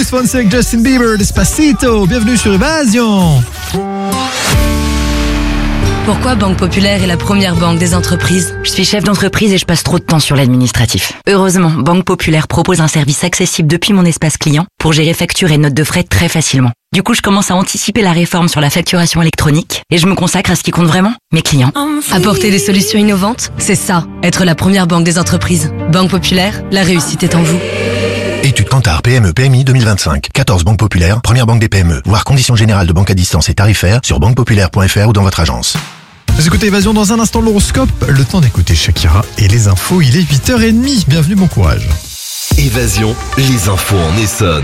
Fonse avec Justin Bieber, Despacito. Bienvenue sur Évasion. Pourquoi Banque Populaire est la première banque des entreprises? Je suis chef d'entreprise et je passe trop de temps sur l'administratif. Heureusement, Banque Populaire propose un service accessible depuis mon espace client pour gérer factures et notes de frais très facilement. Du coup, je commence à anticiper la réforme sur la facturation électronique et je me consacre à ce qui compte vraiment, mes clients. Apporter des solutions innovantes, c'est ça, être la première banque des entreprises. Banque Populaire, la réussite est en vous. Étude Kantar PME PMI 2025. 14 banques populaires, première banque des PME. Voir conditions générales de banque à distance et tarifaires sur banquepopulaire.fr ou dans votre agence. Vous écoutez Évasion, dans un instant l'horoscope. Le temps d'écouter Shakira et les infos, il est 8h30. Bienvenue, bon courage. Évasion, les infos en Essonne.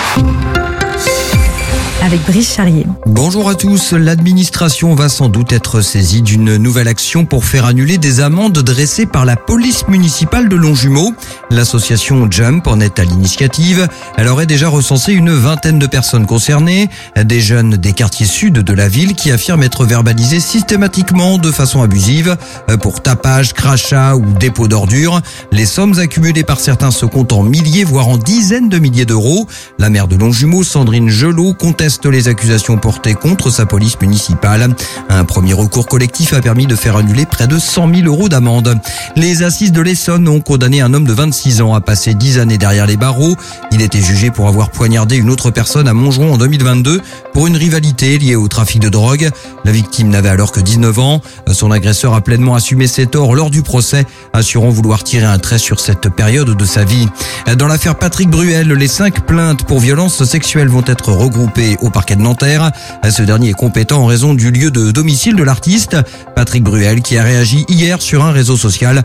Avec Brice Charrier. Bonjour à tous. L'administration va sans doute être saisie d'une nouvelle action pour faire annuler des amendes dressées par la police municipale de Longjumeau. L'association Jump en est à l'initiative. Elle aurait déjà recensé une vingtaine de personnes concernées, des jeunes des quartiers sud de la ville qui affirment être verbalisés systématiquement de façon abusive pour tapage, crachat ou dépôt d'ordures. Les sommes accumulées par certains se comptent en milliers, voire en dizaines de milliers d'euros. La maire de Longjumeau, Sandrine Gelot, conteste les accusations portées contre sa police municipale. Un premier recours collectif a permis de faire annuler près de 100 000 euros d'amende. Les assises de l'Essonne ont condamné un homme de 26 ans à passer 10 années derrière les barreaux. Il était jugé pour avoir poignardé une autre personne à Montgeron en 2022 pour une rivalité liée au trafic de drogue. La victime n'avait alors que 19 ans. Son agresseur a pleinement assumé ses torts lors du procès, assurant vouloir tirer un trait sur cette période de sa vie. Dans l'affaire Patrick Bruel, les 5 plaintes pour violences sexuelles vont être regroupées au parquet de Nanterre. Ce dernier est compétent en raison du lieu de domicile de l'artiste. Patrick Bruel qui a réagi hier sur un réseau social